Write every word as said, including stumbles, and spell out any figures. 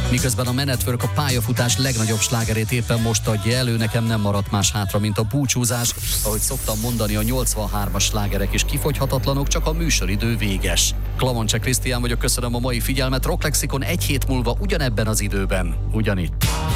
Miközben a Man at Work a pályafutás legnagyobb slágerét éppen most adja elő, nekem nem maradt más hátra, mint a búcsúzás. Ahogy szoktam mondani, a nyolcvanhármas slágerek is kifogyhatatlanok, csak a műsoridő véges. Klamoncse Krisztián vagyok, köszönöm a mai figyelmet. Rock Lexikon egy hét múlva ugyanebben az időben, ugyanitt.